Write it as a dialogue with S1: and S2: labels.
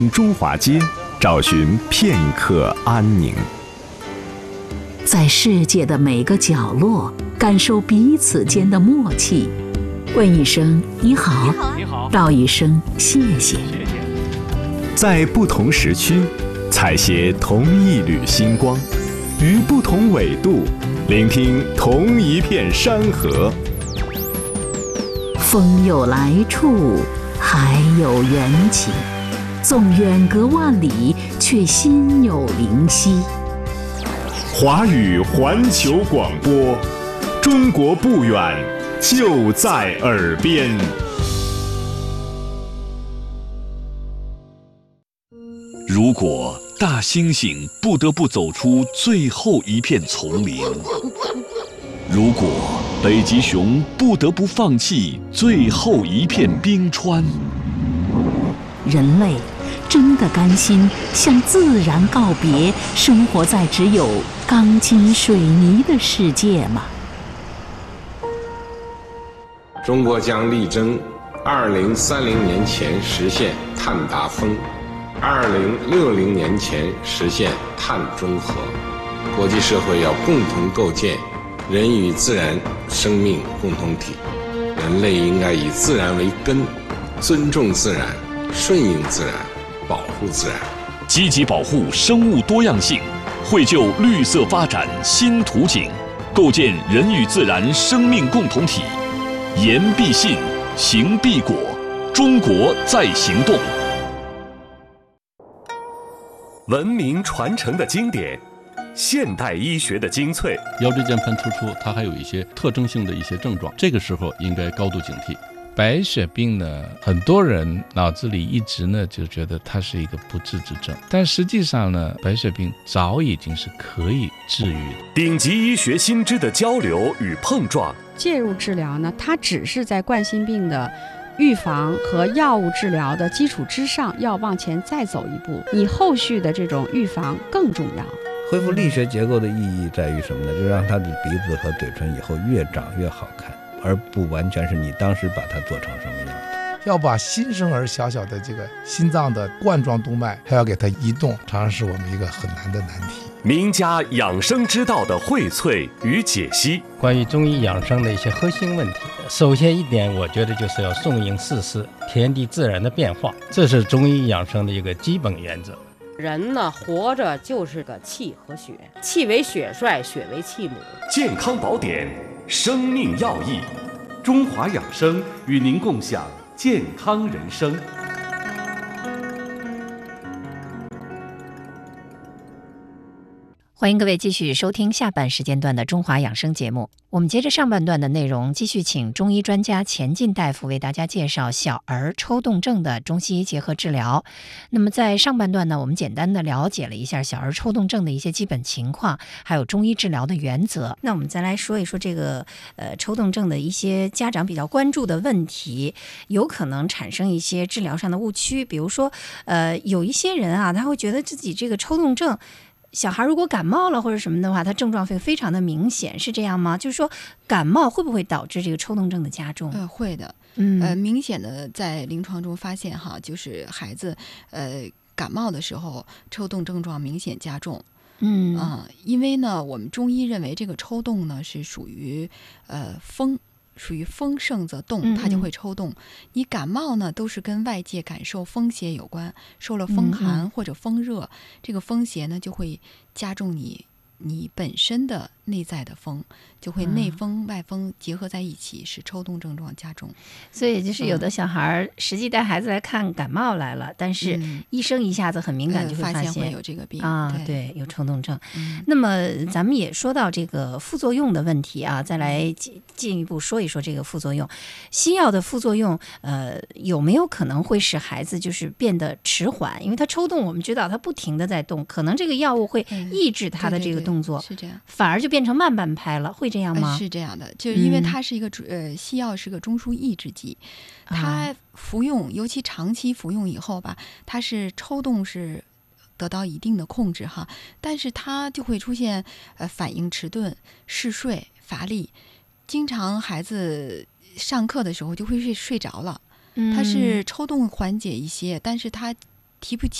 S1: 中华街，找寻片刻安宁。
S2: 在世界的每个角落，感受彼此间的默契。问一声你好，
S3: 你好，
S2: 道一声谢谢。
S1: 在不同时区，采撷同一缕星光，于不同纬度，聆听同一片山河。
S2: 风有来处，海有缘起，纵远隔万里，却心有灵犀。
S1: 华语环球广播，中国不远，就在耳边。
S4: 如果大猩猩不得不走出最后一片丛林，如果北极熊不得不放弃最后一片冰川，
S2: 人类真的甘心向自然告别，生活在只有钢筋水泥的世界吗？
S5: 中国将力争2030年前实现碳达峰，2060年前实现碳中和。国际社会要共同构建人与自然生命共同体，人类应该以自然为根，尊重自然，顺应自然，保护自然，
S4: 积极保护生物多样性，绘就绿色发展新图景，构建人与自然生命共同体。言必信，行必果，中国在行动。
S1: 文明传承的经典，现代医学的精粹。
S6: 腰椎间盘突出，它还有一些特征性的一些症状，这个时候应该高度警惕。白血病呢，很多人脑子里一直呢就觉得它是一个不治之症，但实际上呢，白血病早已经是可以治愈的。
S1: 顶级医学新知的交流与碰撞，
S7: 介入治疗呢，它只是在冠心病的预防和药物治疗的基础之上，要往前再走一步，你后续的这种预防更重要。
S8: 恢复力学结构的意义在于什么呢？就让他的鼻子和嘴唇以后越长越好看，而不完全是你当时把它做成什么样子。
S9: 要把新生儿小小的这个心脏的冠状动脉还要给它移动，常常是我们一个很难的难题。
S1: 名家养生之道的荟萃与解析，
S10: 关于中医养生的一些核心问题，首先一点，我觉得就是要顺应四时，天地自然的变化，这是中医养生的一个基本原则。
S3: 人呢，活着就是个气和血，气为血帅，血为气母。
S1: 健康宝典，生命要义，中华养生与您共享健康人生。
S11: 欢迎各位继续收听下半时间段的中华养生节目。我们接着上半段的内容，继续请中医专家钱进大夫为大家介绍小儿抽动症的中西医结合治疗。那么在上半段呢，我们简单的了解了一下小儿抽动症的一些基本情况，还有中医治疗的原则。那我们再来说一说这个抽动症的一些家长比较关注的问题，有可能产生一些治疗上的误区。比如说有一些人啊，他会觉得自己这个抽动症，小孩如果感冒了或者什么的话，他症状会非常的明显，是这样吗？就是说感冒会不会导致这个抽动症的加重？
S12: 会的。明显的在临床中发现哈，就是孩子感冒的时候抽动症状明显加重。因为呢，我们中医认为这个抽动呢是属于属于风盛则动，它就会抽动。你感冒呢，都是跟外界感受风邪有关，受了风寒或者风热，这个风邪呢就会加重你本身的内在的风，就会内风外风结合在一起，使抽动症状加重。
S11: 所以就是有的小孩实际带孩子来看感冒来了，但是医生一下子很敏感，就会发现
S12: 会有这个病
S11: 啊，对，有抽动症。那么咱们也说到这个副作用的问题啊，再来进一步说一说这个副作用。西药的副作用，有没有可能会使孩子就是变得迟缓？因为他抽动，我们知道他不停的在动，可能这个药物会抑制他的这个动作，
S12: 是这样，
S11: 反而就变成慢半拍了，会这样吗？
S12: 是这样的，就是因为它是一个西药是个中枢抑制剂，它服用尤其长期服用以后吧，它是抽动是得到一定的控制哈，但是它就会出现反应迟钝、嗜睡、乏力，经常孩子上课的时候就会睡着了。它是抽动缓解一些，但是它提不起